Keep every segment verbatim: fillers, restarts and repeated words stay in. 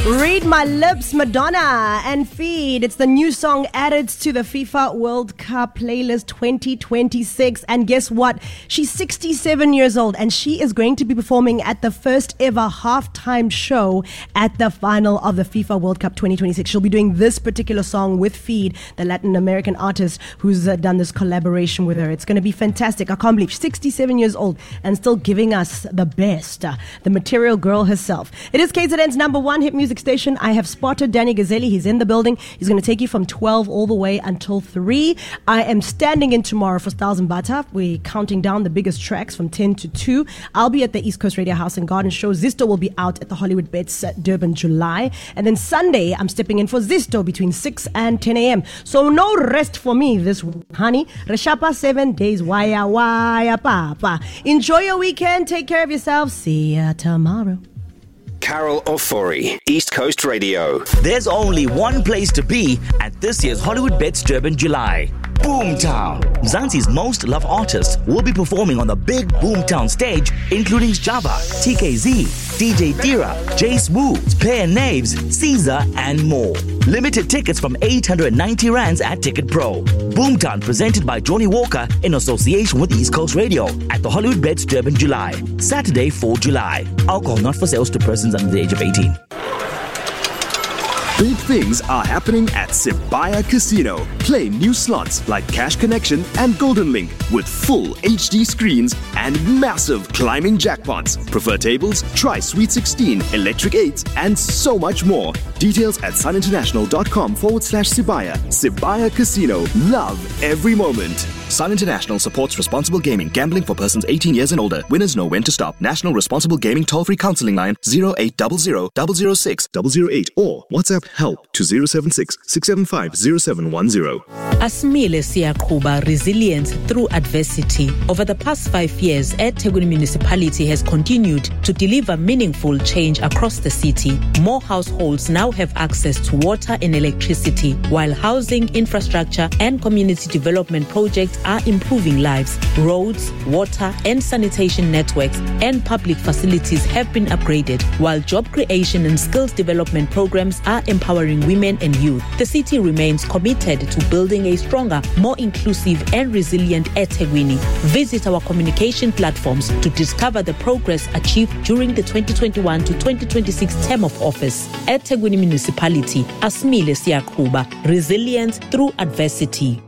Read My Lips, Madonna and Feed. It's the new song added to the FIFA World Cup playlist twenty twenty-six. And guess what? She's sixty-seven years old and she is going to be performing at the first ever halftime show at the final of the FIFA World Cup twenty twenty-six. She'll be doing this particular song with Feed, the Latin American artist who's uh, done this collaboration with her. It's going to be fantastic. I can't believe she's sixty-seven years old and still giving us the best. Uh, the Material Girl herself. It is K Z N's number one hit music station. I have spotted Danny Gazzelli. He's in the building. He's going to take you from twelve all the way until three. I am standing in tomorrow for Styles and Bata. We're counting down the biggest tracks from ten to two. I'll be at the East Coast Radio House and Garden Show. Zisto will be out at the Hollywood Bets at Durban, July. And then Sunday, I'm stepping in for Zisto between six and ten a.m. So no rest for me this week, honey. Reshapa seven days. Waya, waya, papa. Enjoy your weekend. Take care of yourself. See ya tomorrow. Carol Ofori, East Coast Radio. There's only one place to be at this year's Hollywood Bets Durban July. Boomtown. Mzansi's most loved artists will be performing on the big Boomtown stage, including Java, T K Z, D J Dira, Jace Wu, Player Naves, Caesar, and more. Limited tickets from eight hundred ninety rands at Ticket Pro. Boomtown presented by Johnny Walker in association with East Coast Radio at the Hollywood Bets Durban July. Saturday, fourth of July. Alcohol not for sales to persons under the age of eighteen. Big things are happening at Sibaya Casino. Play new slots like Cash Connection and Golden Link with full H D screens and massive climbing jackpots. Prefer tables? Try Sweet sixteen, Electric eights, and so much more. Details at suninternational.com forward slash Sibaya. Sibaya Casino. Love every moment. Sun International supports responsible gaming. Gambling for persons eighteen years and older. Winners know when to stop. National Responsible Gaming toll-free counseling line zero eight zero zero, zero zero six, zero zero eight or WhatsApp help to zero seven six, six seven five, zero seven one zero. Asmile Siyakuba Resilience Through Adversity. Over the past five years, eThekwini Municipality has continued to deliver meaningful change across the city. More households now have access to water and electricity, while housing, infrastructure, and community development projects are improving lives. Roads, water, and sanitation networks and public facilities have been upgraded, while job creation and skills development programs are empowering women and youth. The city remains committed to building a stronger, more inclusive and resilient eThekwini. Visit our communication platforms to discover the progress achieved during the twenty twenty-one to twenty twenty-six term of office. eThekwini Municipality, Asmile Siyakuba, Resilience Through Adversity.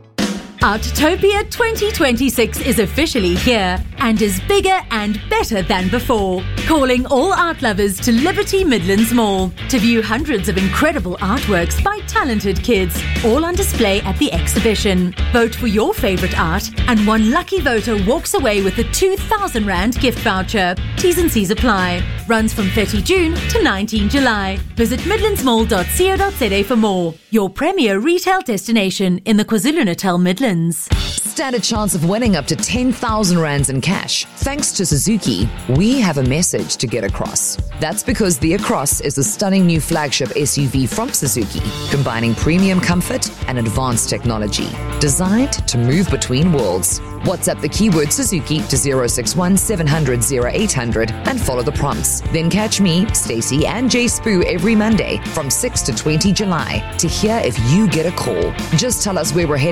Artopia twenty twenty-six is officially here and is bigger and better than before. Calling all art lovers to Liberty Midlands Mall to view hundreds of incredible artworks by talented kids, all on display at the exhibition. Vote for your favourite art and one lucky voter walks away with a two thousand rand gift voucher. T's and C's apply. Runs from thirtieth of June to nineteenth of July. Visit midlands mall dot co dot za for more. Your premier retail destination in the KwaZulu-Natal Midlands. Stand a chance of winning up to ten thousand rands in cash. Thanks to Suzuki, we have a message to get across. That's because the Across is a stunning new flagship S U V from Suzuki, combining premium comfort and advanced technology, designed to move between worlds. WhatsApp the keyword Suzuki to zero six one, seven hundred, zero eight hundred and follow the prompts. Then catch me, Stacey and Jay Spoo every Monday from six to twenty July to hear if you get a call. Just tell us where we're heading